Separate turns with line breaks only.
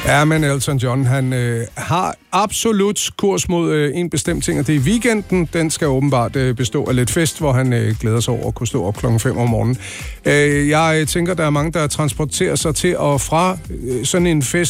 Ja, men Elton John, han har absolut kurs mod en bestemt ting, og det er weekenden. Den skal åbenbart bestå af lidt fest, hvor han glæder sig over at kunne stå op 5:00 om morgenen. Jeg tænker, der er mange, der transporterer sig til og fra sådan en fest